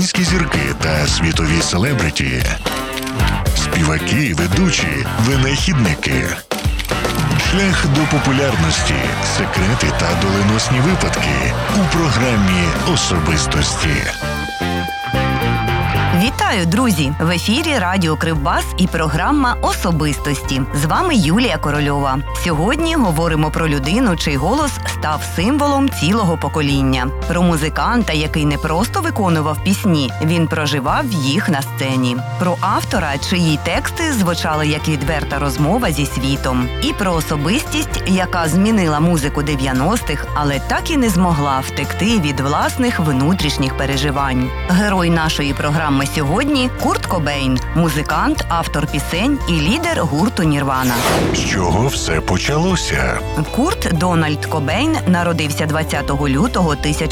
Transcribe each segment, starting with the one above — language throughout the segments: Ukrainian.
українські зірки та світові селебриті, співаки, ведучі, винахідники. Шлях до популярності, секрети та доленосні випадки у програмі «Особистості». Вітаю, друзі! В ефірі Радіо Кривбас і програма «Особистості». З вами Юлія Корольова. Сьогодні говоримо про людину, чий голос став символом цілого покоління. Про музиканта, який не просто виконував пісні, він проживав їх на сцені. Про автора, чиї тексти звучали як відверта розмова зі світом. І про особистість, яка змінила музику 90-х, але так і не змогла втекти від власних внутрішніх переживань. Герой нашої програми сьогодні – Курт Кобейн, музикант, автор пісень і лідер гурту «Нірвана». З чого все почалося? Курт Дональд Кобейн народився 20 лютого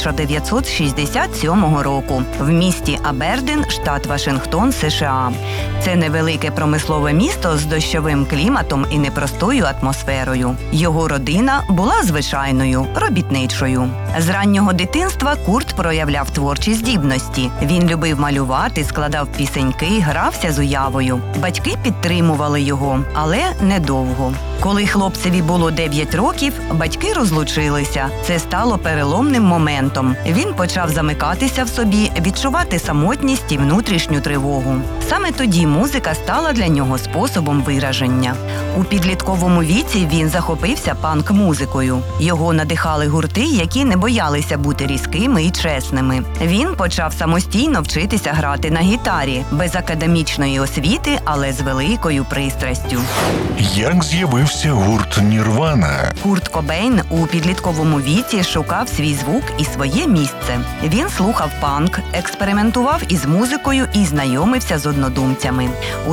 1967 року в місті Абердін, штат Вашингтон, США. Це невелике промислове місто з дощовим кліматом і непростою атмосферою. Його родина була звичайною, робітничою. З раннього дитинства Курт проявляв творчі здібності. Він любив малювати, складав пісеньки, грався з уявою. Батьки підтримували його, але недовго. Коли хлопцеві було 9 років, батьки розлучилися. Це стало переломним моментом. Він почав замикатися в собі, відчувати самотність і внутрішню тривогу. Саме тоді музика стала для нього способом вираження. У підлітковому віці він захопився панк-музикою. Його надихали гурти, які не боялися бути різкими і чесними. Він почав самостійно вчитися грати на гітарі, без академічної освіти, але з великою пристрастю. Як з'явився гурт «Нірвана»? Курт Кобейн у підлітковому віці шукав свій звук і своє місце. Він слухав панк, експериментував із музикою і знайомився з однодумцями. У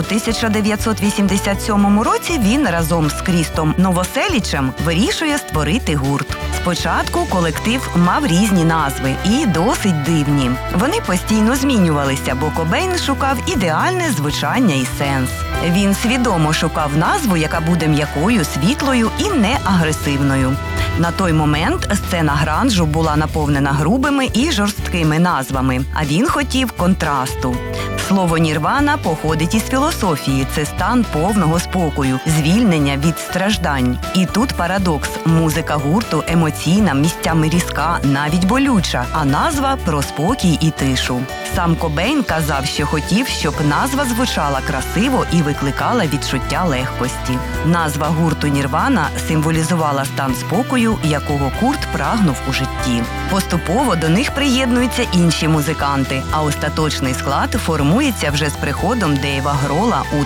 1987 році він разом з Крістом Новоселічем вирішує створити гурт. Спочатку колектив мав різні назви і досить дивні. Вони постійно змінювалися, бо Кобейн шукав ідеальне звучання і сенс. Він свідомо шукав назву, яка буде м'якою, світлою і не агресивною. На той момент сцена гранжу була наповнена грубими і жорсткими назвами, а він хотів контрасту. Слово «нірвана» походить із філософії – це стан повного спокою, звільнення від страждань. І тут парадокс – музика гурту емоційна, місцями різка, навіть болюча, а назва – про спокій і тишу. Сам Кобейн казав, що хотів, щоб назва звучала красиво і викликала відчуття легкості. Назва гурту «Нірвана» символізувала стан спокою, якого Курт прагнув у житті. Поступово до них приєднуються інші музиканти, а остаточний склад формується вже з приходом Дейва Грола у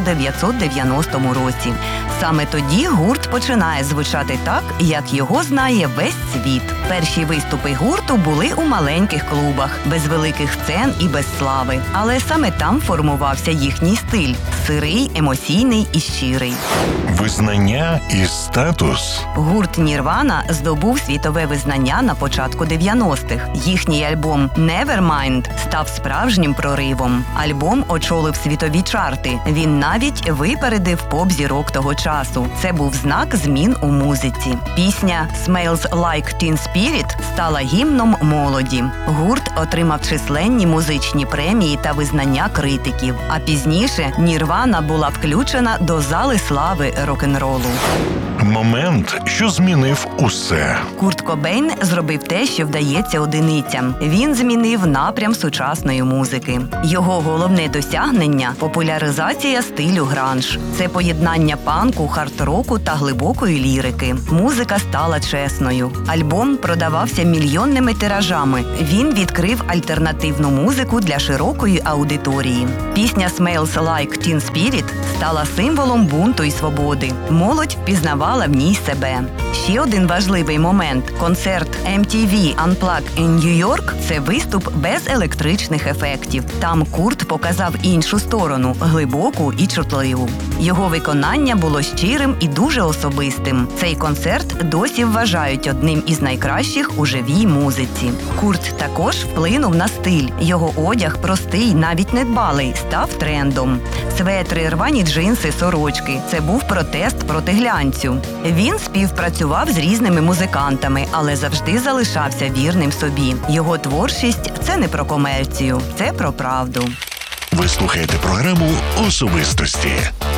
1990 році. Саме тоді гурт починає звучати так, як його знає весь світ. Перші виступи гурту були у маленьких клубах, без великих сцен і без слави. Але саме там формувався їхній стиль – сирий, емоційний і щирий. Визнання і статус. Гурт «Нірвана» здобув світове визнання на початку 90-х. Їхній альбом «Nevermind» став справжнім проривом. Альбом очолив світові чарти. Він навіть випередив поп-зірок того часу. Це був знак змін у музиці. Пісня «Smells Like Teen Spirit» стала гімном молоді. Гурт отримав численні музичні премії та визнання критиків. А пізніше «Нірвана» була включена до зали слави рок-н-ролу. Момент, що змінив усе. Курт Кобейн зробив те, що вдається одиницям. Він змінив напрям сучасної музики. Його головне досягнення – популяризація стилю гранж. Це поєднання панку, хард-року та глибокої лірики. Музика стала чесною. Альбом продавався мільйонними тиражами. Він відкрив альтернативну музику для широкої аудиторії. Пісня «Smells Like Teen Spirit» стала символом бунту і свободи. Молодь впізнавала в ній себе. Ще один важливий момент – концерт MTV Unplugged in New York – це виступ без електричних ефектів. Там Курт показав іншу сторону – глибоку і чутливу. Його виконання було щирим і дуже особистим. Цей концерт досі вважають одним із найкращих у живій музиці. Курт також вплинув на стиль. Його одяг простий, навіть недбалий, став трендом. Светри, рвані джинси, сорочки – це був протест проти глянцю. Він співпрацював з різними музикантами, але завжди залишався вірним собі. Його творчість – це не про комерцію, це про правду. Ви слухаєте програму «Особистості».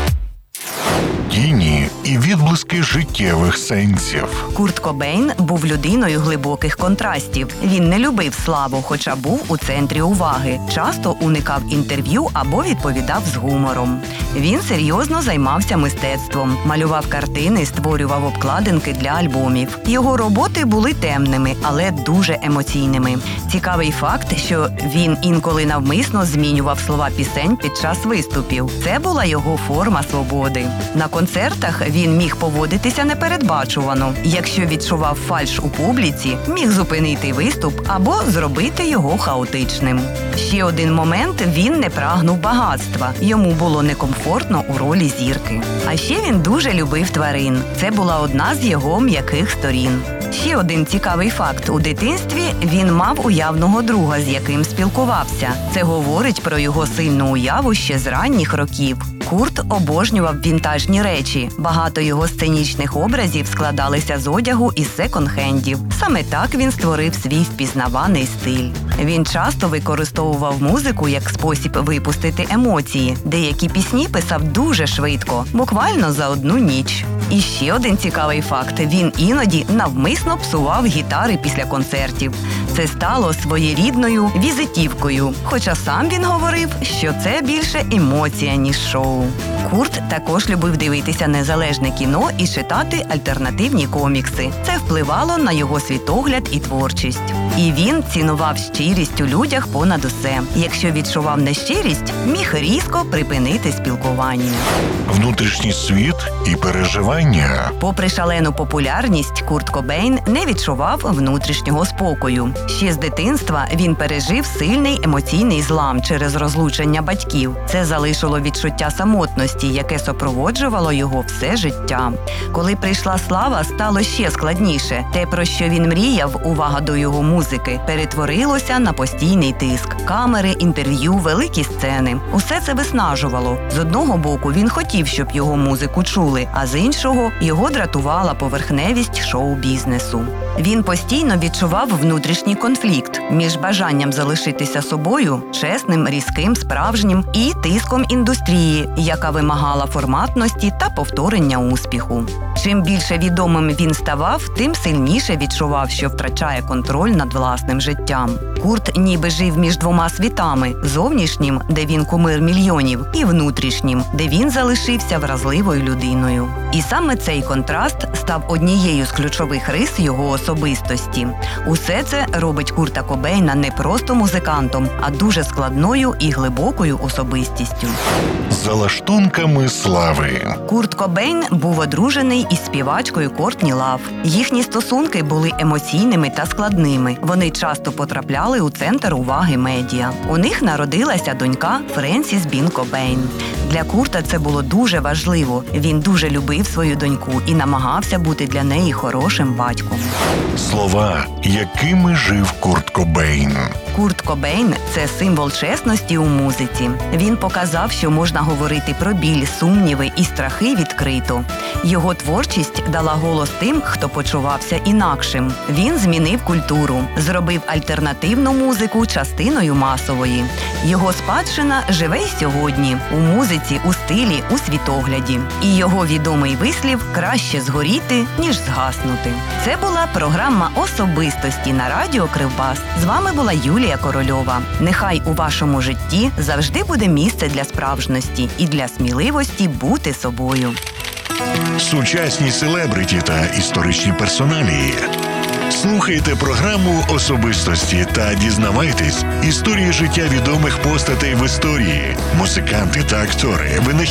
Тіні і відблиски життєвих сенсів. Курт Кобейн був людиною глибоких контрастів. Він не любив славу, хоча був у центрі уваги. Часто уникав інтерв'ю або відповідав з гумором. Він серйозно займався мистецтвом, малював картини, створював обкладинки для альбомів. Його роботи були темними, але дуже емоційними. Цікавий факт, що він інколи навмисно змінював слова пісень під час виступів. Це була його форма свободи. На концертах він міг поводитися непередбачувано. Якщо відчував фальш у публіці, міг зупинити виступ або зробити його хаотичним. Ще один момент – він не прагнув багатства. Йому було некомфортно у ролі зірки. А ще він дуже любив тварин. Це була одна з його м'яких сторін. Ще один цікавий факт. У дитинстві він мав уявного друга, з яким спілкувався. Це говорить про його сильну уяву ще з ранніх років. Курт обожнював вінтажні речі. Багато його сценічних образів складалися з одягу із секонд-хендів. Саме так він створив свій впізнаваний стиль. Він часто використовував музику як спосіб випустити емоції. Деякі пісні писав дуже швидко, буквально за одну ніч. І ще один цікавий факт – він іноді навмисно псував гітари після концертів. Це стало своєрідною візитівкою, хоча сам він говорив, що це більше емоція, ніж шоу. Курт також любив дивитися незалежне кіно і читати альтернативні комікси. Це впливало на його світогляд і творчість. І він цінував щирість у людях понад усе. Якщо відчував нещирість, міг різко припинити спілкування. Внутрішній світ і переживання. Попри шалену популярність, Курт Кобейн не відчував внутрішнього спокою. Ще з дитинства він пережив сильний емоційний злам через розлучення батьків. Це залишило відчуття самотності, яке супроводжувало його все життя. Коли прийшла слава, стало ще складніше. Те, про що він мріяв, увага до його музики, перетворилося на постійний тиск. Камери, інтерв'ю, великі сцени. Усе це виснажувало. З одного боку, він хотів, щоб його музику чули, а з іншого його дратувала поверхневість шоу-бізнесу. Він постійно відчував внутрішній конфлікт між бажанням залишитися собою, чесним, різким, справжнім, і тиском індустрії, яка вимагала форматності та повторення успіху. Чим більше відомим він ставав, тим сильніше відчував, що втрачає контроль над власним життям. Курт ніби жив між двома світами – зовнішнім, де він кумир мільйонів, і внутрішнім, де він залишився вразливою людиною. І саме цей контраст став однією з ключових рис його особистості. Усе це робить Курта Кобейна не просто музикантом, а дуже складною і глибокою особистістю. За лаштунками слави. Курт Кобейн був одружений із співачкою Кортні Лав. Їхні стосунки були емоційними та складними. Вони часто потрапляли у центр уваги медіа. У них народилася донька Френсіс Бін Кобейн. Для Курта це було дуже важливо. Він дуже любив свою доньку і намагався бути для неї хорошим батьком. Слова, якими жив Курт Кобейн. Курт Кобейн – це символ чесності у музиці. Він показав, що можна говорити про біль, сумніви і страхи відкрито. Його творчість дала голос тим, хто почувався інакшим. Він змінив культуру, зробив альтернативну музику частиною масової. Його спадщина живе й сьогодні – у музиці, у стилі, у світогляді. І його відомий вислів «краще згоріти, ніж згаснути». Це була програма «Особистості» на радіо Кривбас. З вами була Юлія Корольова. Нехай у вашому житті завжди буде місце для справжності і для сміливості бути собою. Сучасні селебриті та історичні персоналії. Слухайте програму «Особистості» та дізнавайтесь історії життя відомих постатей в історії. Музиканти та актори,